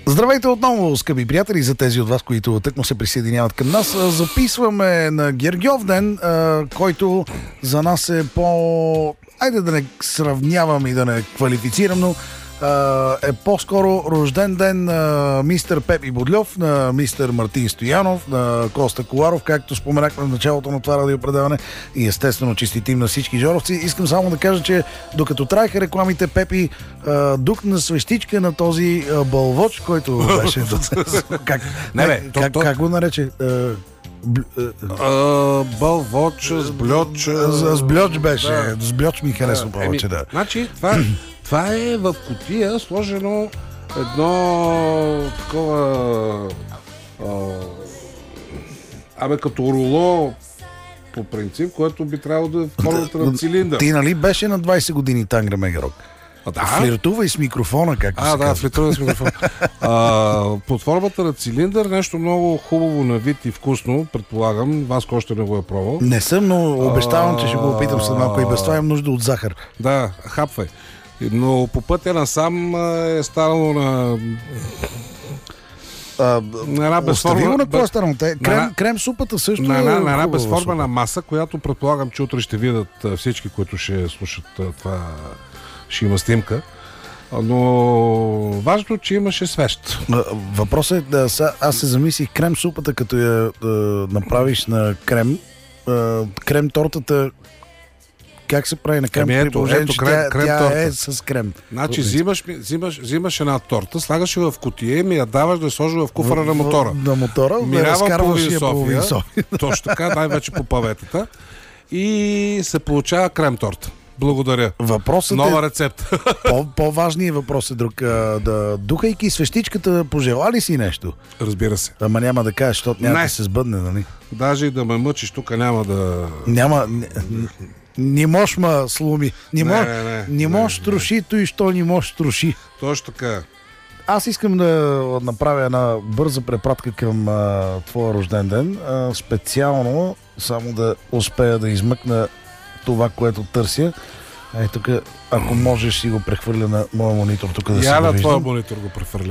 Здравейте отново, скъпи приятели, за тези от вас, които тъкмо се присъединяват към нас. Записваме на Гергьов ден, който за нас е айде да не сравнявам и да не квалифицирам, но е по-скоро рожден ден на мистер Пепи Бодльов, на мистер Мартин Стоянов, на Коста Коларов, както споменахме в началото на това радиопредаване, и естествено честитим на всички жоровци. Искам само да кажа, че докато траеха рекламите, Пепи духна свещичка на този бълвоч, който беше... Как го нарече? Бълвоч, сбльоч... Сбльоч беше. Сбльоч ми харесва повече, да. Значи, това е в кутия сложено едно такова като руло по принцип, което би трябвало да е в формата на цилиндър. Ти нали беше на 20 години Тангра Мегарок? Да. Флиртувай с микрофона, както се казва. Флиртувай с микрофона. Под формата на цилиндър, нещо много хубаво на вид и вкусно, предполагам. Вас още не го е пробвал. Не съм, но обещавам, че ще го опитам след малко, и без това имам нужда от захар. Да, хапвай. Но по пътя насам е станало на една безформа. Крем супата също на една безформена маса, която предполагам, че утре ще видят всички, които ще слушат това. Ще има снимка. Но важно, че имаше свещ. Въпросът е, аз се замислих, крем супата, като я направиш на крем тортата, как се прави на крем? Тя е с крем. Значи взимаш една торта, слагаш я в кутия и ми я даваш да сложи в куфара на мотора. На мотора, минава половин София. Точно така, най-вече по паветата. И се получава крем торта. Благодаря. Въпросът нова рецепта. По-важният въпрос е друг. Духайки свещичката, пожела ли си нещо? Разбира се. Ама няма да кажеш, защото няма да се сбъдне, нали? Даже и да ме мъчиш, тук няма да... Не можеш слуми. Не можеш троши, той що не можеш троши. Точно така. Аз искам да направя една бърза препратка към твоя рожден ден. Специално, само да успея да измъкна това, което търся. Тук, ако можеш, си го прехвърля на моя монитор. Тук да я на твоя монитор го прехвърля.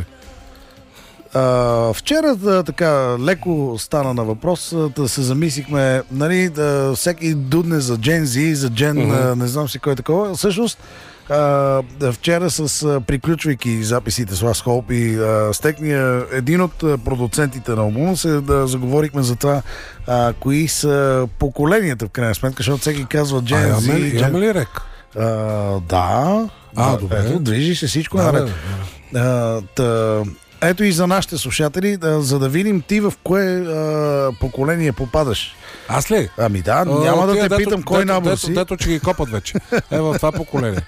Вчера така леко стана на въпрос, да се замислихме, нали, всеки дудне за Gen Z, за Gen, не знам си кой е такова. Всъщност, вчера приключвайки записите с Лас Холп и с техния, един от продуцентите на албума, заговорихме за това, кои са поколенията в крайна сметка, защото всеки казва Gen Z. Имаме ли рек? Да. Добре. Ето, движи се всичко наред. Ето и за нашите слушатели, за да видим ти в кое поколение попадаш. Аз ли? Ами да, няма да те питам кой набор си. Дето, че ги копат вече. В това поколение.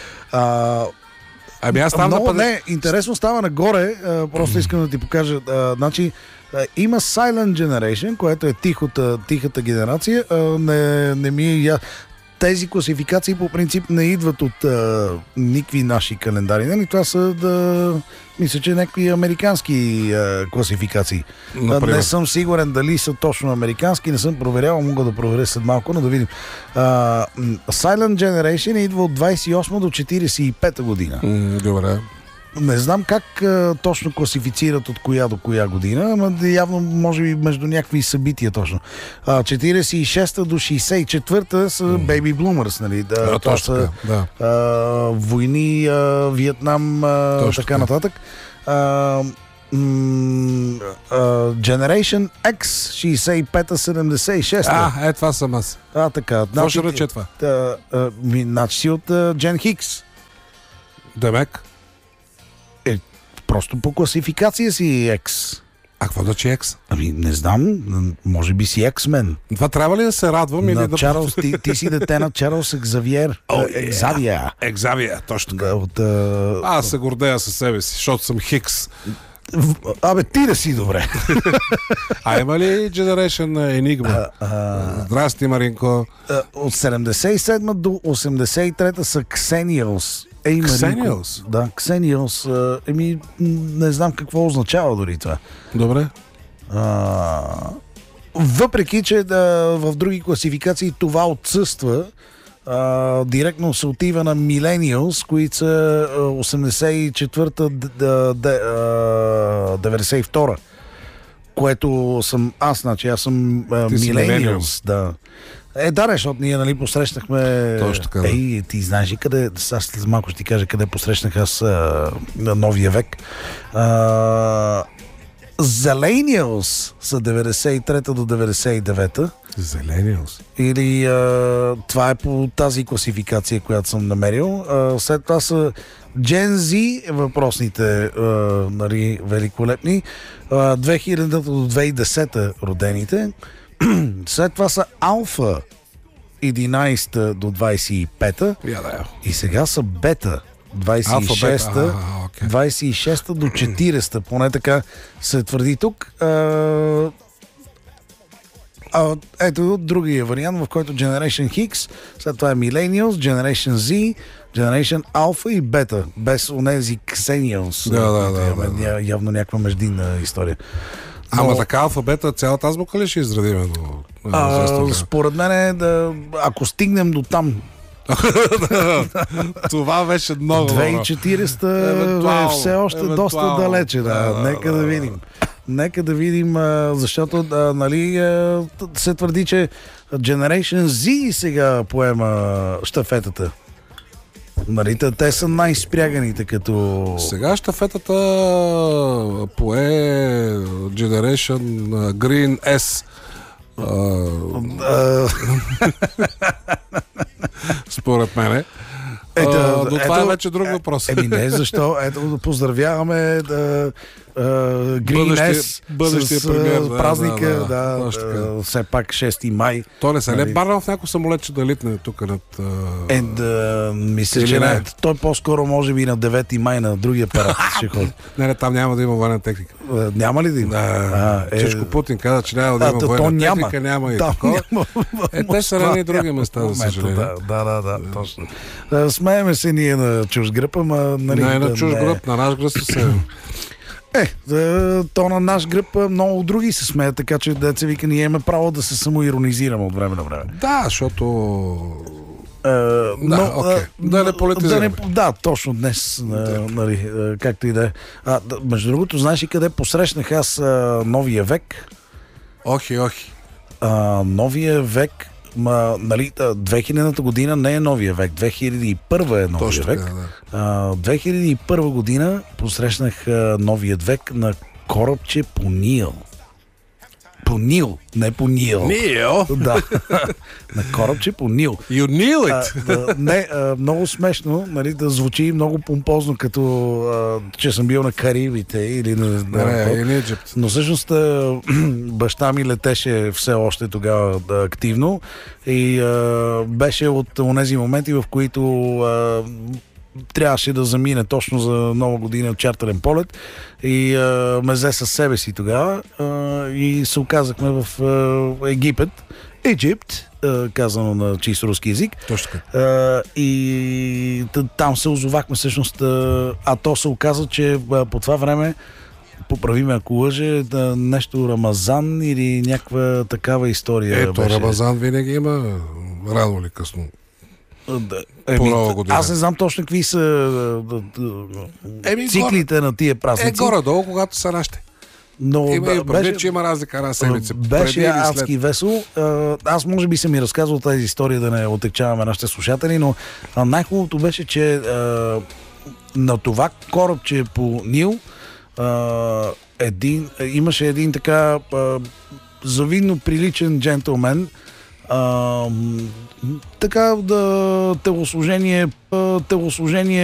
Аз там интересно става нагоре, просто искам да ти покажа. Значи, има Silent Generation, което е тихата генерация. Не ми е тези класификации по принцип не идват от никакви наши календари. Нали? Това са, мисля, че някакви американски класификации. Не съм сигурен дали са точно американски, не съм проверявал, мога да проверя след малко, но да видим. Silent Generation идва от 28 до 45 година. Добре. Не знам как точно класифицират от коя до коя година, ама явно може би между някакви събития точно. 46-та до 64-та са Baby Bloomers, нали? Това са войни, Виетнам, така нататък. Generation X 65-та, 76-та. Това съм аз. Така. Какво ще рече това? Значи си от Gen Hicks. Демек? Просто по класификация си X. Какво да че X? Ами не знам, може би си X-Men. Това трябва ли да се радвам или да... Чарлз, ти си дете на Чарлз Екзавиер. Екзавиер, точно така. Аз се гордея със себе си, защото съм Хикс. Ти да си добре. Има ли Generation Enigma? Здрасти, Маринко. От 77 до 83 са Xennials. Xennials? Да, Xennials. Не знам какво означава дори това. Добре. Въпреки, че в други класификации това отсъства, директно се отива на Millennials, които са 84-та, 92-та. Което съм аз, значи аз съм Millennials. Да. Да, защото ние, нали, посрещнахме... Точно така, да. Ти знаеш ли къде... Аз след малко ще ти кажа къде посрещнах аз на новия век. Zillennials са 93-та до 99-та. Zillennials. Или това е по тази класификация, която съм намерил. След това са Gen Z, въпросните, нали, великолепни. 2000-та до 2010-та родените. След това са Alpha 11 до 25-та. И сега са Бета 26-та, 26-та до 40-та. Поне така се твърди тук. Ето другия вариант, в който Generation X, след това е Millennials, Generation Z, Generation Alpha и Beta, без онези Xennials. Да. Явно някаква междинна история. Ама така алфабета, цялата азбука ли ще изредиме до... Според мен ако стигнем до там. Това беше много. 2040 е все още доста далече. Нека да видим, защото нали, се твърди, че Generation Z сега поема щафетата. Нали, те са най-спряганите като... Сега щафетата пое Generation Green S. Според мене. Но това е вече друг въпрос. Не, защо? Ето, поздравяваме Green S с премиер, празника, все пак 6 май. То не се ли барна в някой самолет, че да литне тук над... Мисля, че не. Той по-скоро може би на 9 май на другия парад ще ходи. Не, там няма да има военна техника. Няма ли да има? Чешко Путин каза, че няма да има военна техника, няма и такова. Те са рани и други места, за съжаление. Да, точно. Смееме се ние на чуж гръб, ама... Не на чуж гръб, на наш гръб се... То на наш гръб много други се смеят, така че деца вика, ние имаме право да се самоиронизираме от време на време. Да, защото... Да не политизираме. Да, точно днес, нали, както и да е. Между другото, знаеш ли къде посрещнах аз новия век? Охи. Новия век, нали, 2000-та година не е новия век, 2001 е новия точно век. Да. 2001 година посрещнах новият век на корабче по Нил. По Нил, не по Нил. Нил? Да. На корабче по Нил. You knew it! Не, много смешно, нали, да звучи много помпозно, като че съм бил на Карибите или на Египет. Но всъщност баща ми летеше все още тогава активно и беше от онези моменти, в които трябваше да замине точно за нова година чартерен полет и ме взе със себе си тогава и се оказахме в Египет, казано на чист руски език. Точно така. И там се озовахме всъщност, то се оказа, че по това време, поправи ме ако лъже, нещо Рамазан или някаква такава история. Ето, беше. Рамазан винаги има рано или късно. По нова година. Аз не знам точно какви са циклите на тия празници. Горе-долу, когато са нашите. Но беше, че има разлика на седмица. Беше адски весело. Аз може би съм ми разказвал тази история, да не отекчаваме нашите слушатели, но най-хубавото беше, че на това корабче по Нил имаше един така завидно приличен джентлмен, така телосложение